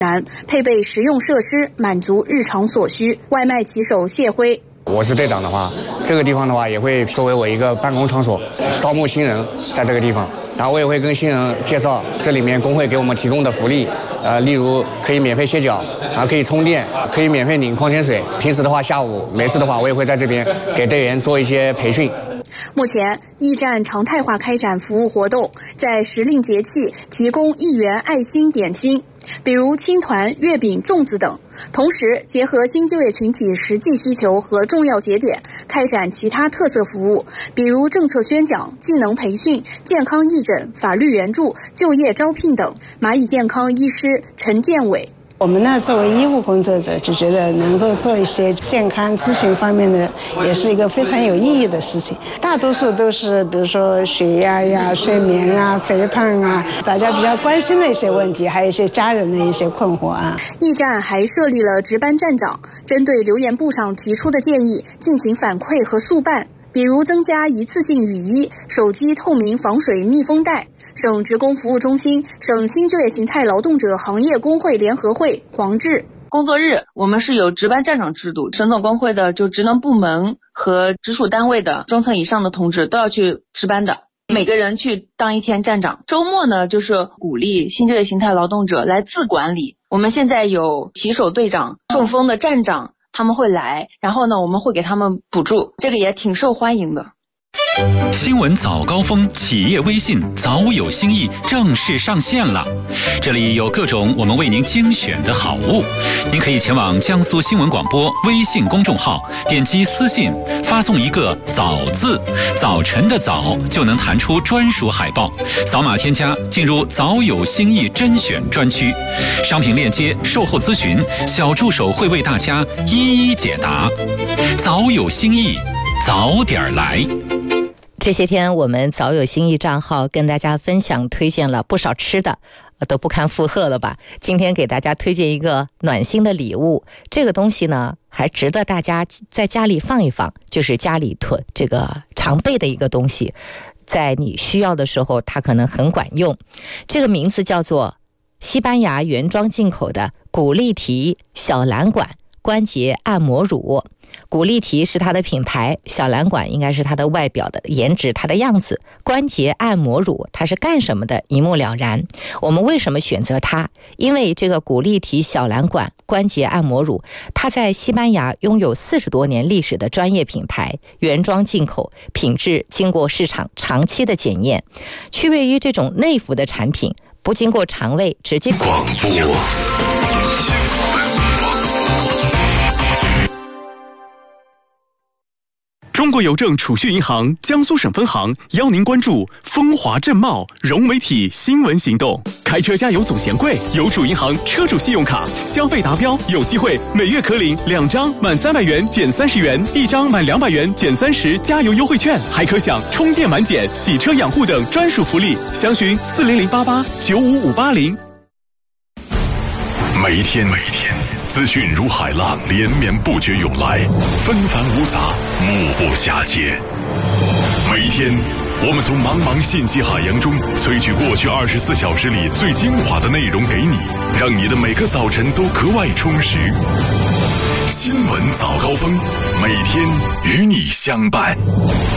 南，配备实用设施，满足日常所需。外卖骑手谢辉。 我是队长的话，这个地方的话也会作为我一个办公场所，招募新人在这个地方，然后我也会跟新人介绍这里面工会给我们提供的福利，例如可以免费歇脚，然后可以充电，可以免费领矿泉水。平时的话，下午没事的话，我也会在这边给队员做一些培训。 目前，驿站常态化开展服务活动，在时令节气提供1元爱心点心，比如青团、月饼、粽子等。同时，结合新就业群体实际需求和重要节点，开展其他特色服务，比如政策宣讲、技能培训、健康义诊、法律援助、就业招聘等。蚂蚁健康医师陈建伟。 我们呢，作为医务工作者，就觉得能够做一些健康咨询方面的，也是一个非常有意义的事情。大多数都是，比如说血压呀、睡眠啊、肥胖啊，大家比较关心的一些问题，还有一些家人的一些困惑啊。 驿站还设立了值班站长，针对留言簿上提出的建议进行反馈和速办，比如增加一次性雨衣、手机透明防水密封袋。省职工服务中心、省新就业形态劳动者行业工会联合会黄志。 工作日我们是有值班站长制度，省总工会的就职能部门和直属单位的中层以上的同志都要去值班的，每个人去当一天站长。周末呢，就是鼓励新就业形态劳动者来自管理。我们现在有骑手队长、中风的站长，他们会来，然后呢，我们会给他们补助，这个也挺受欢迎的。 新闻早高峰企业微信早有新意正式上线了，这里有各种我们为您精选的好物，您可以前往江苏新闻广播微信公众号，点击私信发送一个早字，早晨的早，就能弹出专属海报，扫码添加进入早有新意甄选专区，商品链接、售后咨询，小助手会为大家一一解答。早有新意，早点来。 这些天我们早有新意账号跟大家分享推荐了不少吃的，都不堪负荷了吧。今天给大家推荐一个暖心的礼物，这个东西呢还值得大家在家里放一放，就是家里这个常备的一个东西，在你需要的时候它可能很管用。这个名字叫做西班牙原装进口的古力缇小蓝管关节按摩乳。古力缇是它的品牌，小蓝管应该是它的外表的颜值，它的样子。关节按摩乳它是干什么的，一目了然。我们为什么选择它？因为这个古力缇小蓝管关节按摩乳，它在西班牙拥有40多年历史的专业品牌，原装进口，品质经过市场长期的检验。区别于这种内服的产品，不经过肠胃直接广播。 中国邮政储蓄银行江苏省分行邀您关注风华正茂融媒体新闻行动。开车加油总嫌贵，邮储银行车主信用卡消费达标有机会每月可领2张满300元减30元，1张满200元减30加油优惠券，还可享充电满减、洗车养护等专属福利。详询40088 95580。 每一天资讯如海浪连绵不绝涌来，纷繁芜杂，目不暇接。每一天我们从茫茫信息海洋中萃取过去24小时里最精华的内容给你，让你的每个早晨都格外充实。新闻早高峰，每天与你相伴。